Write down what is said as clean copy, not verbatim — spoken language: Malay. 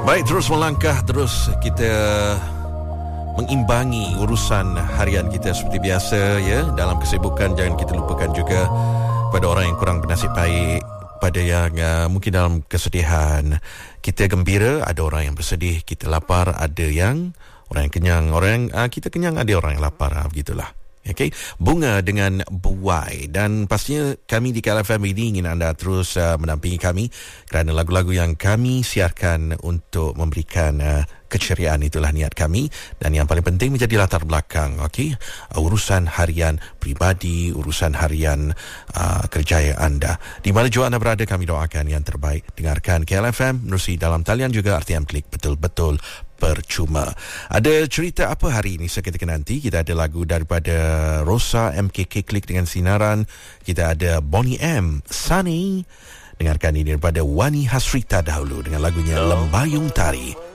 Baik, terus melangkah, terus kita mengimbangi urusan harian kita seperti biasa ya. Dalam kesibukan jangan kita lupakan juga pada orang yang kurang bernasib baik, pada yang mungkin dalam kesedihan. Kita gembira, ada orang yang bersedih. Kita lapar, ada yang orang yang kenyang. Orang yang kita kenyang, ada orang yang lapar. Begitulah. Okay. Bunga dengan buai. Dan pastinya kami di KLFM ini ingin anda terus mendampingi kami kerana lagu-lagu yang kami siarkan untuk memberikan keceriaan, itulah niat kami. Dan yang paling penting menjadi latar belakang, okay? Urusan harian pribadi, urusan harian kerjaya anda. Di mana jua anda berada, kami doakan yang terbaik. Dengarkan KLFM, menerusi dalam talian juga RTM Klik, betul-betul percuma. Ada cerita apa hari ini seketika nanti? Kita ada lagu daripada Rosa MKK Klik dengan Sinaran. Kita ada Bonnie M, Sunny. Dengarkan ini daripada Wani Hasrita dahulu dengan lagunya Lembayung Tari.